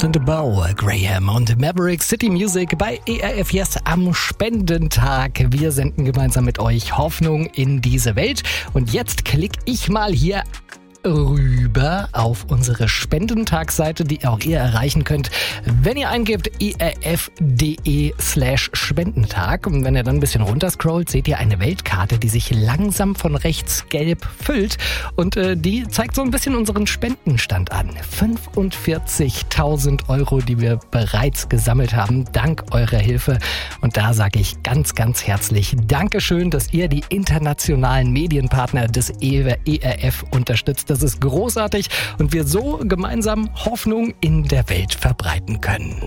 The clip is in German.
and Bow, Graham und Maverick City Music bei ERF Yes am Spendentag. Wir senden gemeinsam mit euch Hoffnung in diese Welt. Und jetzt klicke ich mal hier rüber auf unsere Spendentagsseite, die auch ihr erreichen könnt, wenn ihr eingebt erf.de/Spendentag. Und wenn ihr dann ein bisschen runterscrollt, seht ihr eine Weltkarte, die sich langsam von rechts gelb füllt. Und die zeigt so ein bisschen unseren Spendenstand an. 45.000 Euro, die wir bereits gesammelt haben, dank eurer Hilfe. Und da sage ich ganz, ganz herzlich Dankeschön, dass ihr die internationalen Medienpartner des ERF unterstützt. Das ist großartig und wir so gemeinsam Hoffnung in der Welt verbreiten können.